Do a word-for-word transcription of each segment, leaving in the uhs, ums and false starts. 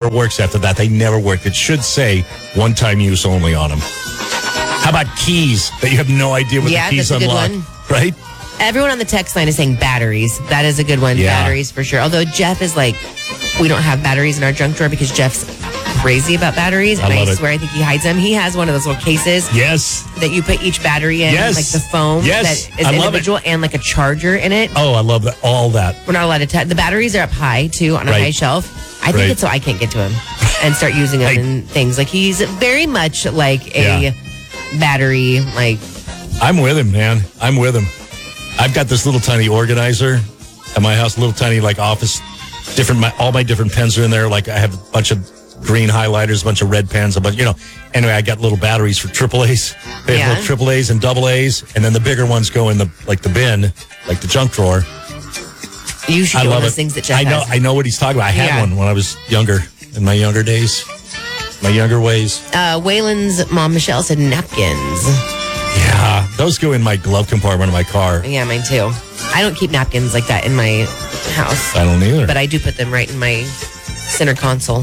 works after that. They never work. It should say one-time use only on them. How about keys that you have no idea what Yeah, the keys that's a good unlock? one. Right? Everyone on the text line is saying batteries. That is a good one. Yeah. Batteries for sure. Although Jeff is like, we don't have batteries in our junk drawer because Jeff's crazy about batteries. And I I, love it. swear I think he hides them. He has one of those little cases Yes. that you put each battery in, Yes. like the foam Yes. that is I love individual and like a charger in it. Oh, I love that. All that. We're not allowed to touch. The batteries are up high too on a Right. high shelf. I think Right. it's so I can't get to him and start using them Hey. and things. Like he's very much like a Yeah. battery, like I'm with him, man. I'm with him. I've got this little tiny organizer at my house, little tiny like office. Different, my, all my different pens are in there. Like I have a bunch of green highlighters, a bunch of red pens, a bunch, you know. Anyway, I got little batteries for triple A's. They have Yeah. little triple A's and double A's, and then the bigger ones go in the like the bin, like the junk drawer. you should I get one love of those it. things that Jeff I know. has. I know what he's talking about. I had Yeah. one when I was younger, in my younger days, my younger ways. Uh, Waylon's mom, Michelle, said napkins. Yeah, those go in my glove compartment of my car. Yeah, mine too. I don't keep napkins like that in my house, I don't either. but I do put them right in my center console.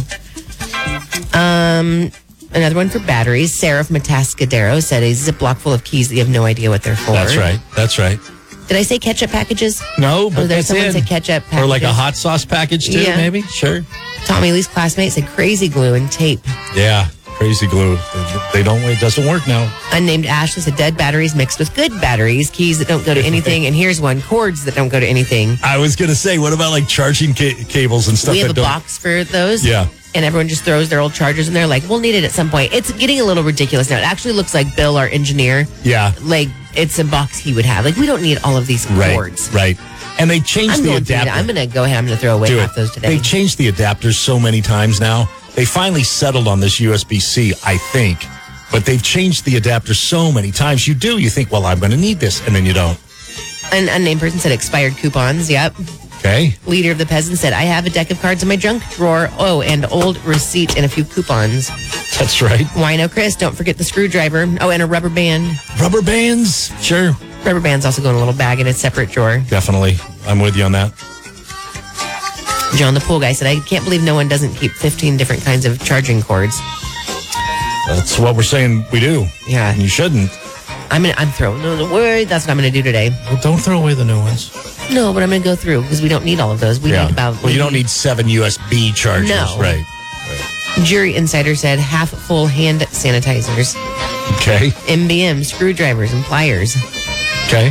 Um, another one for batteries. Sarah from Atascadero said a Ziploc full of keys that you have no idea what they're for. That's right. That's right. Did I say ketchup packages? No, but Oh, there's that's someone it. said ketchup packages. Or like a hot sauce package too, Yeah. maybe? Sure. Tommy Lee's classmate said crazy glue and tape. Yeah, crazy glue. They don't, it doesn't work now. Unnamed Ashley said dead batteries mixed with good batteries, keys that don't go to anything, and here's one, cords that don't go to anything. I was going to say, what about like charging ca- cables and stuff We have that a don't... box for those. Yeah. And everyone just throws their old chargers in there like, we'll need it at some point. It's getting a little ridiculous now. It actually looks like Bill, our engineer, Yeah, like it's a box he would have. Like, we don't need all of these right, cords. right. And they changed I'm the going, to, adapter. I'm going to go ahead. I'm going to throw away Do half it. those today. They changed the adapters so many times now. They finally settled on this U S B C, I think. But they've changed the adapter so many times. You do. You think, well, I'm going to need this. And then you don't. An unnamed person said expired coupons. Yep. Okay. Leader of the Peasants said, I have a deck of cards in my junk drawer. Oh, and old receipt and a few coupons. That's right. Wino Chris, don't forget the screwdriver. Oh, and a rubber band. Rubber bands. Sure. Rubber bands also go in a little bag in a separate drawer. Definitely. I'm with you on that. John the pool guy said, I can't believe no one doesn't keep fifteen different kinds of charging cords. That's what we're saying we do. Yeah. And you shouldn't. I'm gonna, I'm throwing those away. That's what I'm going to do today. Well, don't throw away the new ones. No, but I'm going to go through because we don't need all of those. We need about. Well, you don't need seven U S B chargers. No. Right. Jury Insider said half full hand sanitizers, Okay. M B M, screwdrivers, and pliers. Okay.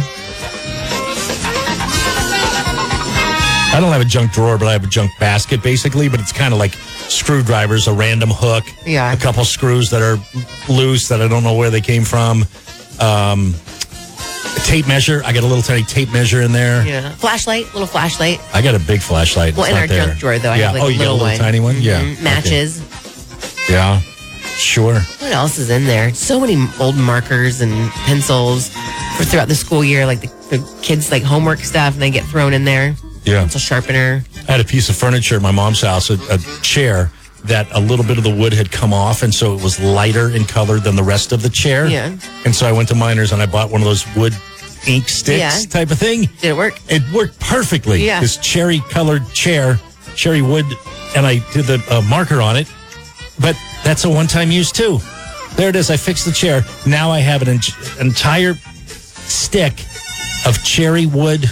I don't have a junk drawer, but I have a junk basket, basically. But it's kind of like screwdrivers, a random hook, Yeah. a couple screws that are loose that I don't know where they came from. Um, a tape measure. I got a little tiny tape measure in there. Yeah. Flashlight, little flashlight. I got a big flashlight. Well, It's in not our there. junk drawer, though, I yeah. have like oh, a you got a little little one. tiny one? Yeah. Mhm. Matches. Okay. Yeah. Sure. What else is in there? So many old markers and pencils for throughout the school year, like the, the kids' like homework stuff, and they get thrown in there. Yeah. Pencil sharpener. I had a piece of furniture at my mom's house, a, a chair that a little bit of the wood had come off, and so it was lighter in color than the rest of the chair. Yeah. And so I went to Miners and I bought one of those wood ink sticks Yeah. type of thing. Did it work? It worked perfectly. Yeah. This cherry colored chair, cherry wood, and I did the uh, marker on it. But that's a one time use too. There it is. I fixed the chair. Now I have an en- entire stick of cherry wood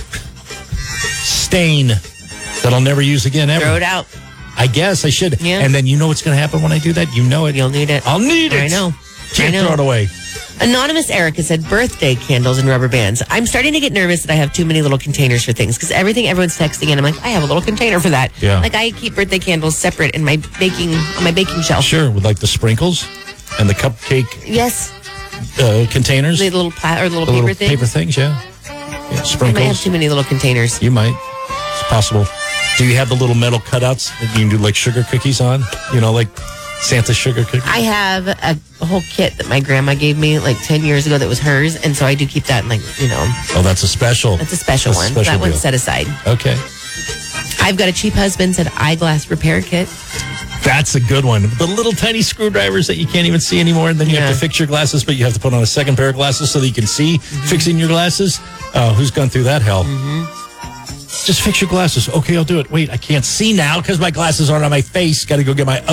stain that I'll never use again ever. Throw it out. I guess I should. Yeah. And then you know what's going to happen when I do that? You know it. You'll need it. I'll need it. I know. Can't I know. throw it away. Anonymous Erica said birthday candles and rubber bands. I'm starting to get nervous that I have too many little containers for things because everything everyone's texting in, I'm like, I have a little container for that. Yeah. Like I keep birthday candles separate in my baking on my baking shelf. Sure, with like the sprinkles and the cupcake Yes. uh, containers. The little pla- or little The paper little thing. paper things, yeah. Yeah, I might have sprinkles. too many little containers. You might. It's possible. Do you have the little metal cutouts that you can do like sugar cookies on? You know, like Santa sugar cookies? I have a, a whole kit that my grandma gave me like ten years ago that was hers, and so I do keep that in like, you know, Oh, that's a special. that's a special That's a one. special that one's deal. set aside. Okay. I've got a cheap husband said eyeglass repair kit. That's a good one. The little tiny screwdrivers that you can't even see anymore, and then you have Yeah. to fix your glasses, but you have to put on a second pair of glasses so that you can see fixing your glasses. Oh, who's gone through that hell? Just fix your glasses. Okay, I'll do it. Wait, I can't see now because my glasses aren't on my face. Got to go get my